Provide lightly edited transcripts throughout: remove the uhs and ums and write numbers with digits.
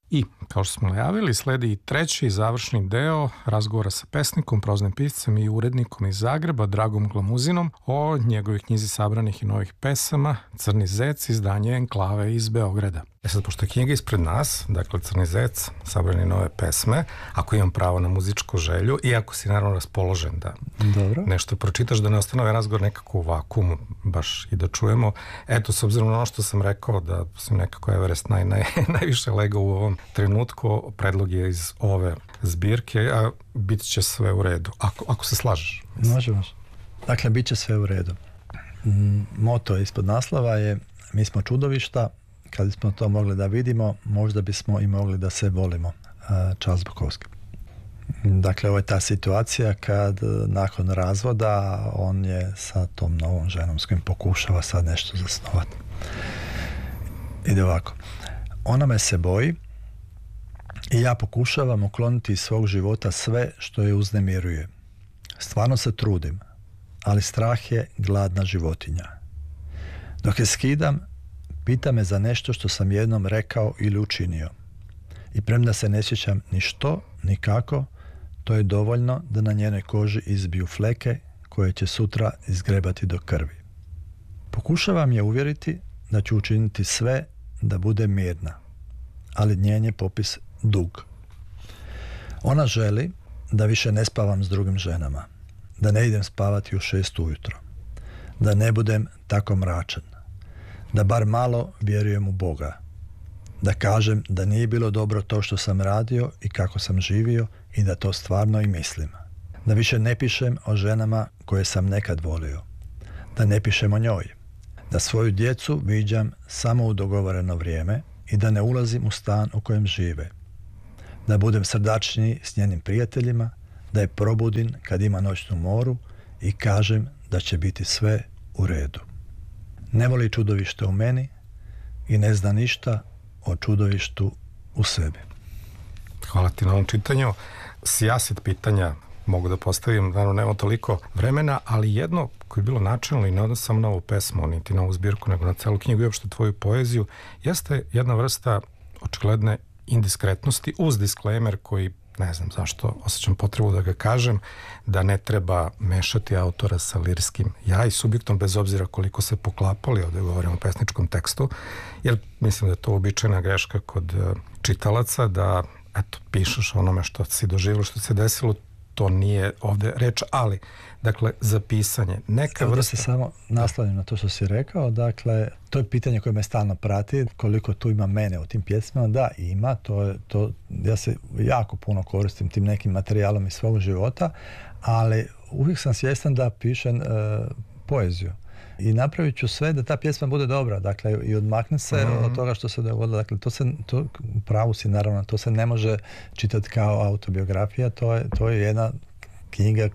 I, kao što smo najavili, sledi i treći završni deo razgovora sa pesnikom, proznim piscem i urednikom iz Zagreba, Dragom Glamuzinom, o njegovih knjizi sabranih i novih pesama Crni zec, izdanje Enklave iz Beograda. Sad, pošto je knjiga ispred nas, dakle Crni zec, sabrane nove pesme, ako imam pravo na muzičku želju i ako si naravno raspoložen da nešto pročitaš, da ne ostane ovaj razgovor nekako u vakuumu, baš i da čujemo. Eto, s obzirom na ono što sam rekao, da sam nekako Everest najviše legao u ovom trenutku, predlog je iz ove zbirke, a bit će sve u redu. Ako se slažeš. Može. Dakle, bit će sve u redu. Moto ispod naslova je mi smo čudovišta, kad bismo to mogli da vidimo, možda bismo i mogli da se volimo. Charles Bukowski. Dakle, ovo je ta situacija kad nakon razvoda on je sa tom novom ženom s kojim pokušava sad nešto zasnovati. Ide ovako. Ona me se boji i ja pokušavam ukloniti iz svog života sve što je uznemiruje. Stvarno se trudim, ali strah je gladna životinja. Dok je skidam, pita me za nešto što sam jednom rekao ili učinio. I premda se ne sjećam ni što, ni kako, to je dovoljno da na njenoj koži izbiju fleke koje će sutra izgrebati do krvi. Pokušavam je uvjeriti da ću učiniti sve da bude mirna, ali njen je popis dug. Ona želi da više ne spavam s drugim ženama, da ne idem spavati u 6 ujutro, da ne budem tako mračan, da bar malo vjerujem u Boga, da kažem da nije bilo dobro to što sam radio i kako sam živio i da to stvarno i mislim, da više ne pišem o ženama koje sam nekad volio, da ne pišem o njoj, da svoju djecu viđam samo u dogovoreno vrijeme i da ne ulazim u stan u kojem žive, da budem srdačniji s njenim prijateljima, da je probudim kad ima noćnu moru i kažem da će biti sve u redu. Ne voli čudovište u meni i ne zna ništa o čudovištu u sebi. Hvala ti na ovom čitanju. Sijaset pitanja mogu da postavim, naravno nema toliko vremena, ali jedno koje je bilo načelno i ne odnos samo na ovu pesmu, niti na ovu zbirku, nego na celu knjigu i uopšte tvoju poeziju, jeste jedna vrsta očigledne indiskretnosti uz disclaimer koji, ne znam zašto, osjećam potrebu da ga kažem, da ne treba mešati autora sa lirskim ja i subjektom, bez obzira koliko se poklapali, ovdje govorimo o pesničkom tekstu, jer mislim da je to uobičajena greška kod čitalaca, da eto, pišeš onome što si doživio, što se desilo, to nije ovdje reč, ali dakle, za pisanje neka vrsta... Da se samo nastavim na to što si rekao, dakle, to je pitanje koje me stalno prati, koliko tu ima mene u tim pjesmama. Da, ima, ja se jako puno koristim tim nekim materijalom iz svog života, ali uvijek sam svjestan da pišem poeziju. I napravit ću sve da ta pjesma bude dobra, dakle, i odmakne se od toga što se dogodilo. Dakle, pravu si, naravno, to se ne može čitati kao autobiografija, to je jedna knjiga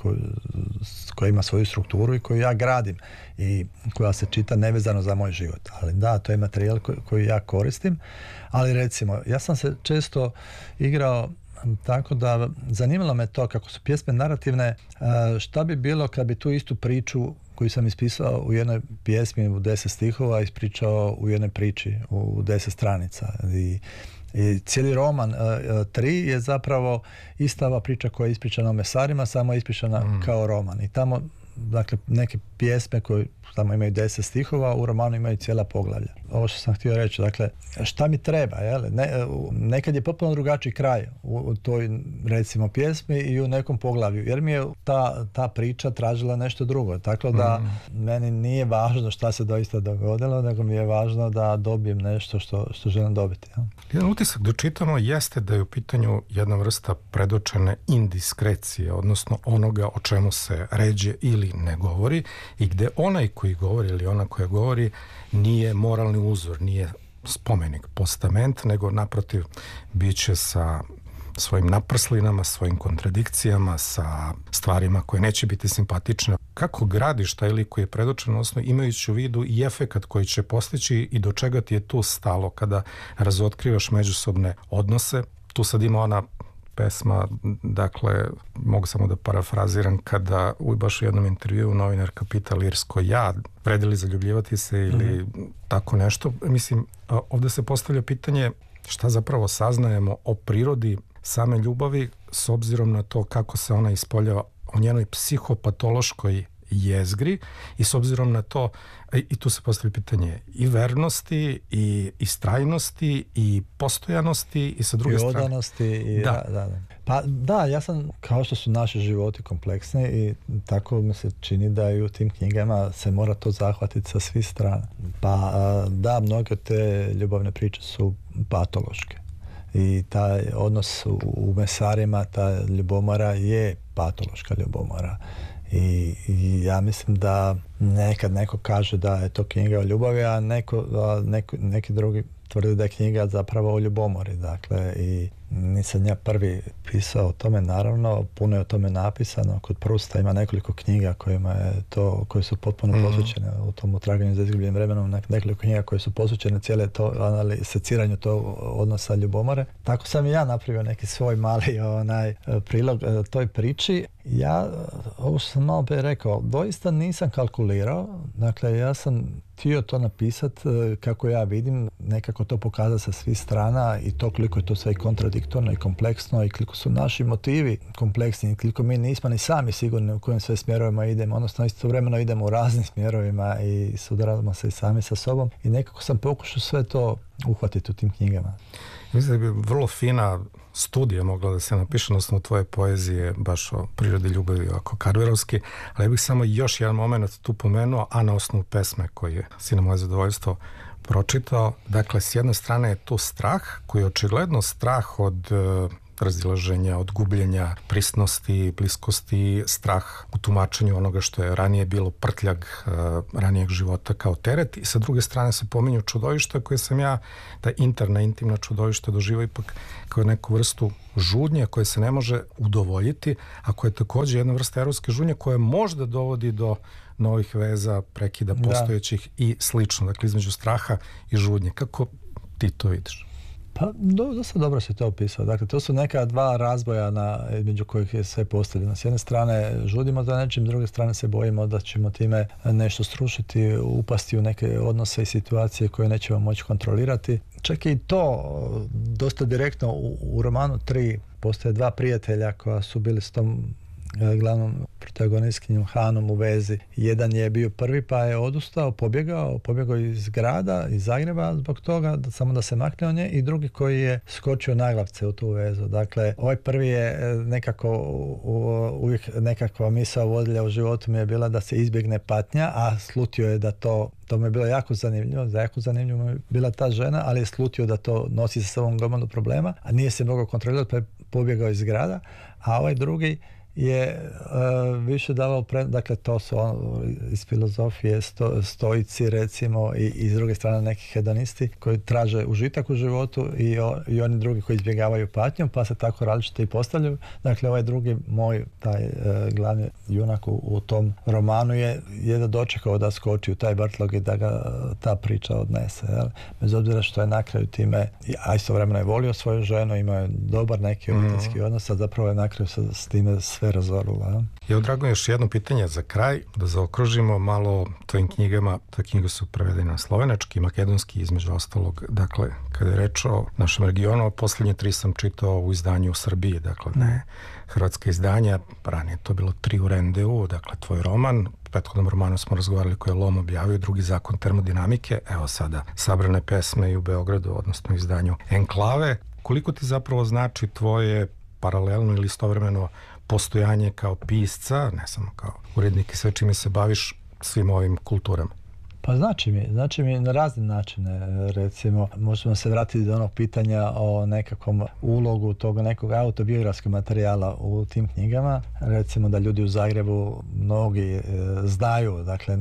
koja ima svoju strukturu i koju ja gradim i koja se čita nevezano za moj život. Ali da, to je materijal koji ja koristim, ali recimo, ja sam se često igrao tako da zanimalo me to kako su pjesme narativne, šta bi bilo kad bi tu istu priču koju sam ispisao u jednoj pjesmi u 10 stihova ispričao u jednoj priči u 10 stranica. I cijeli roman 3 je zapravo ista ova priča koja je ispričana o mesarima, samo je ispričana kao roman. I tamo, dakle, neke pjesme koje tamo imaju 10 stihova, u romanu imaju cijela poglavlja. Ovo što sam htio reći, dakle, šta mi treba, jel? Nekad je potpuno drugačiji kraj u toj, recimo, pjesmi i u nekom poglavlju, jer mi je ta priča tražila nešto drugo. Tako da meni nije važno šta se doista dogodilo, nego mi je važno da dobijem nešto što želim dobiti. Jel? Jedan utisak do čitamo jeste da je u pitanju jedna vrsta predočene indiskrecije, odnosno onoga o čemu se ređe ili ne govori i gde onaj koji govori ili ona koja govori nije moralni uzor, nije spomenik, postament, nego naprotiv bit će sa svojim naprslinama, svojim kontradikcijama, sa stvarima koje neće biti simpatične. Kako gradiš taj lik koji je predočen, odnosno imajući u vidu i efekat koji će postići i do čega ti je tu stalo kada razotkrivaš međusobne odnose. Tu sad ima ona pesma, dakle, mogu samo da parafraziram, kada baš u jednom intervjuu novinarka pita lirsko ja, vredi li zaljubljivati se ili tako nešto. Mislim, ovdje se postavlja pitanje šta zapravo saznajemo o prirodi same ljubavi s obzirom na to kako se ona ispoljava o njenoj psihopatološkoj jezgri i s obzirom na to, i tu se postavi pitanje i vernosti i istrajnosti i postojanosti i sa druge strane. I odanosti. Da. Pa da, ja sam, kao što su naši životi kompleksni i tako mi se čini da i u tim knjigama se mora to zahvatiti sa svih strana. Pa da, mnoge te ljubavne priče su patološke. I taj odnos u mesarima, ta ljubomora je patološka ljubomora. I ja mislim da nekad neko kaže da je to knjiga o ljubavi, a neki drugi tvrdi da je knjiga zapravo o ljubomori. Dakle, i nisam ja prvi pisao o tome, naravno, puno je o tome napisano. Kod Prusta ima nekoliko knjiga koje su potpuno posvećene u tom utraganju za izgubljenim vremenom, nekoliko knjiga koje su posvećene cijele to seciranju tog odnosa ljubomore. Tako sam i ja napravio neki svoj mali prilog toj priči. Ja, ovo što sam malo prije rekao, doista nisam kalkulirao. Dakle, ja sam htio to napisati kako ja vidim, nekako to pokazati sa svih strana i to koliko je to sve kontradiktorno i kompleksno i koliko su naši motivi kompleksni i koliko mi nismo ni sami sigurni u kojim sve smjerovima idemo, odnosno istovremeno idemo u raznim smjerovima i sudaramo se i sami sa sobom i nekako sam pokušao sve to uhvatiti u tim knjigama. Mislim da bi vrlo fina studija mogla da se napiše na osnovu tvoje poezije baš o prirodi ljubavi ovako karverovski, ali ja bih samo još jedan moment tu pomenuo, a na osnovu pesme koju je Sine moje zadovoljstvo pročitao. Dakle, s jedne strane je tu strah koji je očigledno strah od razilaženja, od gubljenja prisnosti, bliskosti, strah u tumačenju onoga što je ranije bilo prtljag ranijeg života kao teret i sa druge strane se pominju čudovišta koje sam ja, da interna, intimna čudovišta doživio ipak kao neku vrstu žudnje koje se ne može udovoljiti, a koje je također jedna vrsta eroske žudnje koja možda dovodi do novih veza, prekida postojećih i slično. Dakle, između straha i žudnje. Kako ti to vidiš? Pa, dosta dobro si to opisao. Dakle, to su neka dva razboja između kojih je sve postavljeno. S jedne strane žudimo za nečim, s druge strane se bojimo da ćemo time nešto srušiti, upasti u neke odnose i situacije koje nećemo moći kontrolirati. Čak i to dosta direktno u romanu 3 postoje 2 prijatelja koja su bili s tom glavnom protagonistkinjom Hanom u vezi. Jedan je bio prvi pa je odustao, pobjegao iz grada, iz Zagreba zbog toga, samo da se makne od nje, i drugi koji je skočio naglavce u tu vezu. Dakle, ovaj prvi je nekako uvijek nekakva misao vodilja u životu mi je bila da se izbjegne patnja, a slutio je da to mi je bilo jako zanimljivo mi je bila ta žena, ali je slutio da to nosi sa sobom gomilu problema, a nije se mogao kontrolirati pa je pobjegao iz grada, a ovaj drugi je više davao dakle to su iz filozofije stoici recimo i s druge strane neki hedonisti koji traže užitak u životu i oni drugi koji izbjegavaju patnju pa se tako različito i postavljaju. Dakle, ovaj drugi moj taj glavni junak u tom romanu je da dočekao da skoči u taj vrtlog i da ga ta priča odnese. Jel? Bez obzira što je na kraju time, a istovremeno je volio svoju ženu, imao je dobar neki obiteljski odnos, a zapravo je na kraju s time sve razorila. Evo, Drago, još jedno pitanje za kraj, da zaokružimo malo tvojim knjigama. Te knjige su prevedene na slovenački i makedonski, između ostalog. Dakle, kada je reč o našem regionu, posljednje 3 sam čitao u izdanju u Srbiji, dakle ne hrvatska izdanja, ranije to bilo 3 u Rendeu, dakle tvoj roman, u prethodnom romanu smo razgovarali koji je Lom objavio, drugi zakon termodinamike, evo sada Sabrane pesme i u Beogradu, odnosno izdanju Enklave. Koliko ti zapravo znači tvoje paralelno ili istovremeno postojanje kao pisca, ne samo kao urednik i sve čime se baviš, svim ovim kulturama? Pa znači mi na razne načine. Recimo, možemo se vratiti do onog pitanja o nekakvom ulogu tog nekog autobiografskog materijala u tim knjigama. Recimo da ljudi u Zagrebu mnogi znaju, dakle,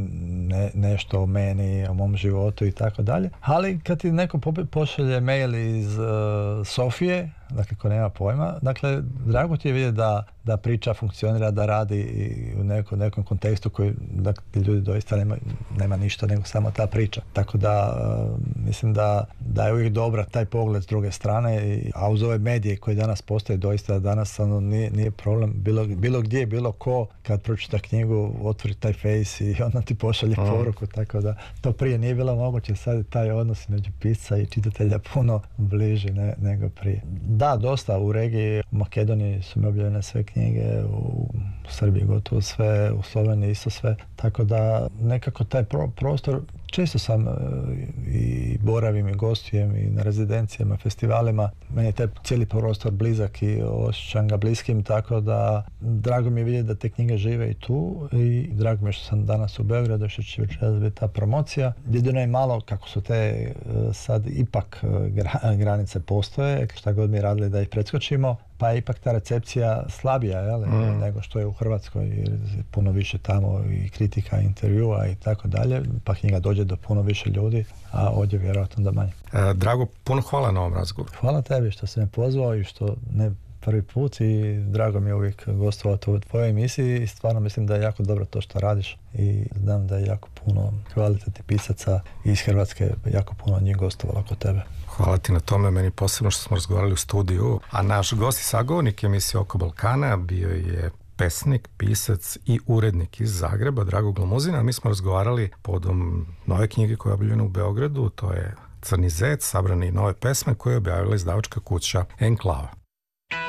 nešto o meni, o mom životu i tako dalje. Ali kad ti neko pošalje mail iz Sofije, dakle ko nema pojma. Dakle, drago ti je vidjeti da priča funkcionira, da radi u nekom kontekstu koji, dakle, ljudi doista nema ništa nego samo ta priča. Tako da mislim da je uvijek dobra taj pogled s druge strane, a uz ove medije koji danas postoje, doista danas nije problem bilo gdje, bilo ko kad pročita knjigu otvori taj face i onda ti pošalje poruku, tako da to prije nije bilo moguće, sad je taj odnos među pisca i čitatelja puno bliži nego prije. Da, dosta u regiji, u Makedoniji su mi objavljene sve knjige, u Srbiji gotovo sve, u Sloveniji isto sve, tako da nekako taj prostor, često sam i boravim i gostujem i na rezidencijama, festivalima, meni je taj cijeli prostor blizak i osjećam ga bliskim, tako da drago mi je vidjeti da te knjige žive i tu i drago mi je što sam danas u Beogradu, što će večeras biti ta promocija. Jedino je malo kako su te sad ipak granice postoje, šta god mi radili da ih preskočimo, pa je ipak ta recepcija slabija nego što je u Hrvatskoj, jer je puno više tamo i kritika, intervjua i tako dalje, pa knjiga dođe do puno više ljudi, a ovdje vjerojatno da manje. Drago, puno hvala na ovom razgovoru. Hvala tebi što si me pozvao i što ne prvi put i drago mi je uvijek gostovati u tvojoj emisiji i stvarno mislim da je jako dobro to što radiš i znam da je jako puno kvalitetnih pisaca iz Hrvatske, jako puno njih gostovalo kod tebe. Hvala ti na tome, meni posebno što smo razgovarali u studiju, a naš gost i sagovornik emisije Oko Balkana bio je pesnik, pisac i urednik iz Zagreba, Drago Glamuzina. Mi smo razgovarali povodom nove knjige koja je objavljena u Beogradu, to je Crni zec, sabrane nove pesme koje je objavila izdavačka kuća Enklava.